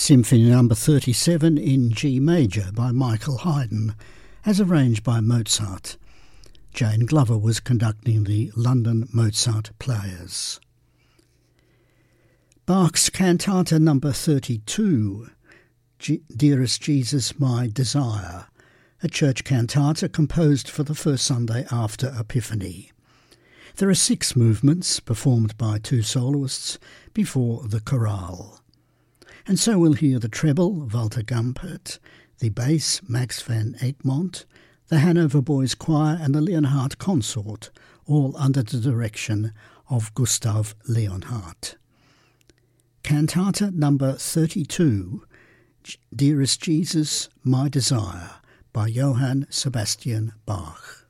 Symphony No. 37 in G major by Michael Haydn, as arranged by Mozart. Jane Glover was conducting the London Mozart Players. Bach's Cantata No. 32, Dearest Jesus, My Desire, a church cantata composed for the first Sunday after Epiphany. There are 6 movements performed by 2 soloists before the chorale. And so we'll hear the treble, Walter Gumpert, the bass, Max van Egmond, the Hanover Boys Choir and the Leonhardt Consort, all under the direction of Gustav Leonhardt. Cantata No. 32, Dearest Jesus, My Desire, by Johann Sebastian Bach.